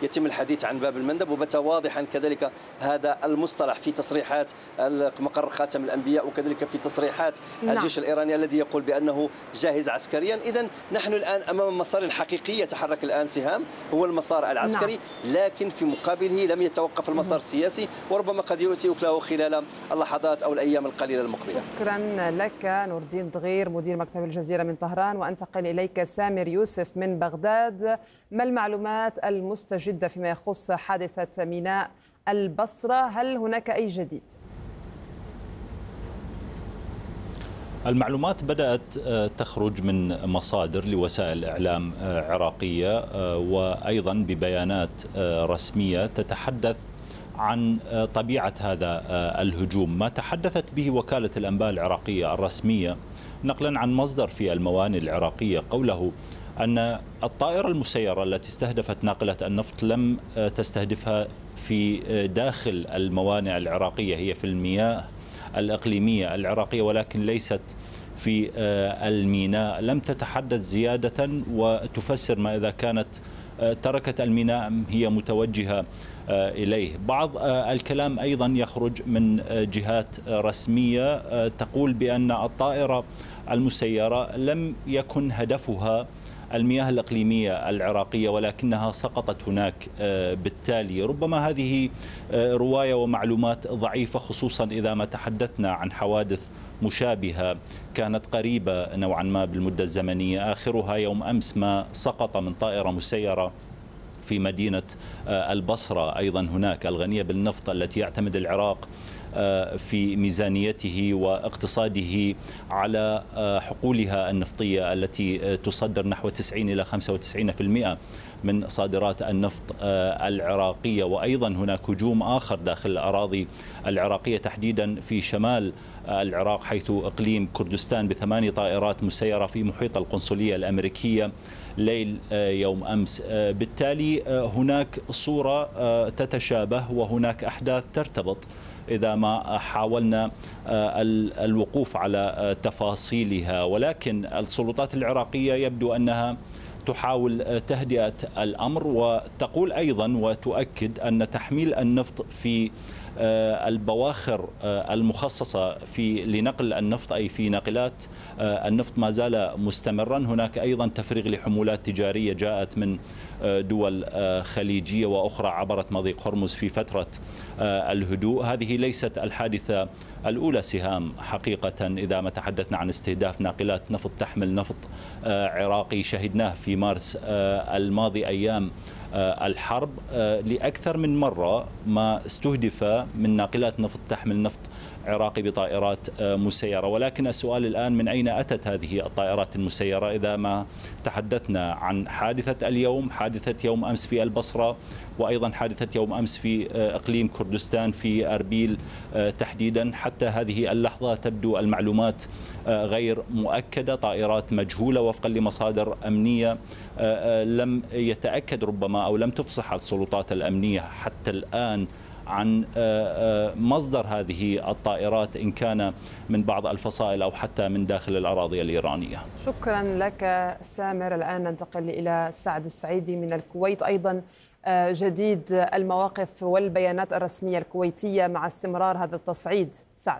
يتم الحديث عن باب المندب، وبت واضحا كذلك هذا المصطلح في تصريحات مقر خاتم الأنبياء، وكذلك في تصريحات الجيش الإيراني الذي يقول بأنه جاهز عسكريا. إذن نحن الآن أمام مسار حقيقي يتحرك الآن سهام، هو المسار العسكري، لكن في مقابله لم يتوقف المسار السياسي، وربما قد يؤتي أكله خلال اللحظات أو الأيام القليلة المقبلة. شكرا لك نور الدين دغير مدير مكتب الجزيرة من طهران. وأنتقل إليك سامر يوسف من بغداد. ما المعلومات المستجدة فيما يخص حادثة ميناء البصرة؟ هل هناك أي جديد؟ المعلومات بدأت تخرج من مصادر لوسائل إعلام عراقية، وأيضا ببيانات رسمية تتحدث عن طبيعة هذا الهجوم. ما تحدثت به وكالة الأنباء العراقية الرسمية نقلا عن مصدر في الموانئ العراقية قوله أن الطائرة المسيرة التي استهدفت ناقلة النفط لم تستهدفها في داخل الموانئ العراقية، هي في المياه الإقليمية العراقية ولكن ليست في الميناء. لم تتحدث زيادة وتفسر ما إذا كانت تركت الميناء هي متوجهة إليه. بعض الكلام أيضا يخرج من جهات رسمية تقول بأن الطائرة المسيرة لم يكن هدفها المياه الإقليمية العراقية ولكنها سقطت هناك. بالتالي ربما هذه رواية ومعلومات ضعيفة، خصوصا إذا ما تحدثنا عن حوادث مشابهة كانت قريبة نوعا ما بالمدة الزمنية، آخرها يوم أمس ما سقط من طائرة مسيرة في مدينة البصرة أيضا هناك الغنية بالنفط التي يعتمد العراق في ميزانيته واقتصاده على حقولها النفطية التي تصدر نحو 90 إلى 95% من صادرات النفط العراقية. وأيضا هناك هجوم آخر داخل الأراضي العراقية تحديدا في شمال العراق، حيث إقليم كردستان ب8 طائرات مسيرة في محيط القنصلية الأمريكية ليل يوم أمس. بالتالي هناك صورة تتشابه وهناك أحداث ترتبط إذا ما حاولنا الوقوف على تفاصيلها، ولكن السلطات العراقية يبدو أنها تحاول تهدئة الأمر، وتقول أيضا وتؤكد أن تحميل النفط في البواخر المخصصة لنقل النفط أي في ناقلات النفط ما زال مستمرا. هناك أيضا تفريغ لحمولات تجارية جاءت من دول خليجية وأخرى عبرت مضيق هرمز في فترة الهدوء. هذه ليست الحادثة الأولى سهام حقيقة، إذا ما تحدثنا عن استهداف ناقلات نفط تحمل نفط عراقي شهدناه في مارس الماضي أيام الحرب لأكثر من مرة ما استهدف من ناقلات نفط تحمل نفط عراقي بطائرات مسيرة. ولكن السؤال الآن من أين أتت هذه الطائرات المسيرة؟ إذا ما تحدثنا عن حادثة اليوم، حادثة يوم أمس في البصرة، وأيضا حادثة يوم أمس في إقليم كردستان في أربيل تحديدا، حتى هذه اللحظة تبدو المعلومات غير مؤكدة، طائرات مجهولة وفقا لمصادر أمنية لم يتأكد ربما أو لم تفصح السلطات الأمنية حتى الآن عن مصدر هذه الطائرات إن كان من بعض الفصائل أو حتى من داخل الأراضي الإيرانية. شكرا لك سامر. الآن ننتقل إلى سعد السعيدي من الكويت. أيضا جديد المواقف والبيانات الرسمية الكويتية مع استمرار هذا التصعيد. سعد.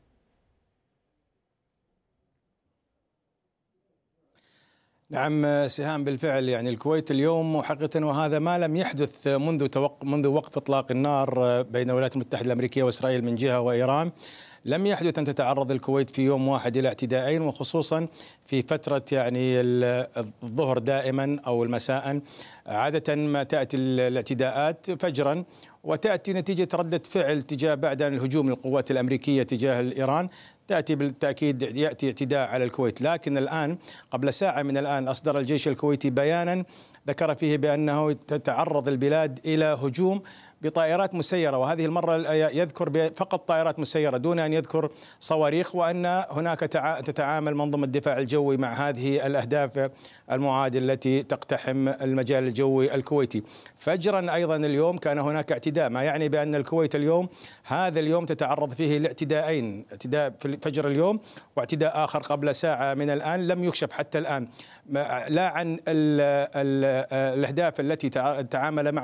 نعم سهام، بالفعل يعني الكويت اليوم حقيقة، وهذا ما لم يحدث منذ وقف إطلاق النار بين الولايات المتحدة الأمريكية وإسرائيل من جهة وإيران، لم يحدث أن تتعرض الكويت في يوم واحد إلى اعتداءين، وخصوصا في فترة يعني الظهر دائما أو المساء. عادة ما تأتي الاعتداءات فجرا وتأتي نتيجة ردة فعل تجاه بعد الهجوم للقوات الأمريكية تجاه إيران، تأتي بالتأكيد يأتي اعتداء على الكويت. لكن الآن قبل ساعة من الآن أصدر الجيش الكويتي بيانا ذكر فيه بأنه تتعرض البلاد إلى هجوم بطائرات مسيرة، وهذه المرة يذكر فقط طائرات مسيرة دون أن يذكر صواريخ، وأن هناك تتعامل منظومة الدفاع الجوي مع هذه الأهداف المعادلة التي تقتحم المجال الجوي الكويتي. فجرا أيضا اليوم كان هناك اعتداء، ما يعني بأن الكويت اليوم هذا اليوم تتعرض فيه لاعتداءين، اعتداء في فجر اليوم واعتداء آخر قبل ساعة من الآن لم يكشف حتى الآن لا عن الأهداف التي تعامل مع